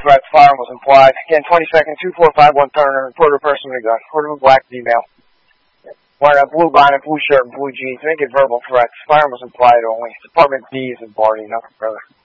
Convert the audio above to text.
threats. Firearm was implied. Again, 22nd, 2451 Turner. Reporter person with a gun. Reporter with black female. Wearing a blue bonnet, blue shirt, and blue jeans. Making verbal threats. Firearm was implied only. Department D is in Barney, nothing further.